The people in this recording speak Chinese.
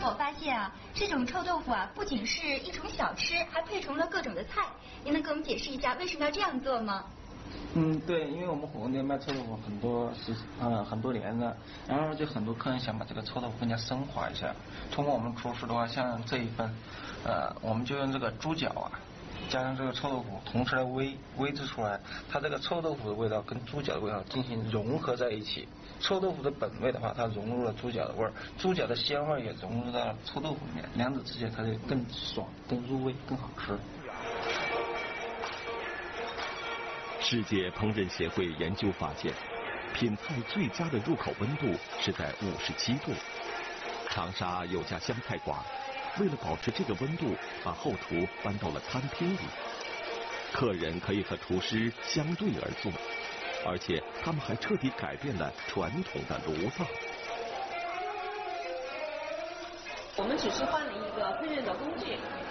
我发现啊，这种臭豆腐啊，不仅是一种小吃，还配成了各种的菜。您能给我们解释一下为什么要这样做吗？ 对，因为我们火锅店卖臭豆腐很多年了，然后就很多客人想把这个臭豆腐更加升华一下。通过我们厨师的话，像这一份，我们就用这个猪脚啊，加上这个臭豆腐，同时来煨制出来，它这个臭豆腐的味道跟猪脚的味道进行融合在一起。臭豆腐的本味的话，它融入了猪脚的味儿，猪脚的鲜味也融入到了臭豆腐里面，两者之间它就更爽、更入味、更好吃。 世界烹饪协会研究发现，品菜最佳的入口温度是在57度。长沙有家湘菜馆，为了保持这个温度，把后厨搬到了餐厅里，客人可以和厨师相对而坐，而且他们还彻底改变了传统的炉灶。 我们只是换了一个烹饪的工具，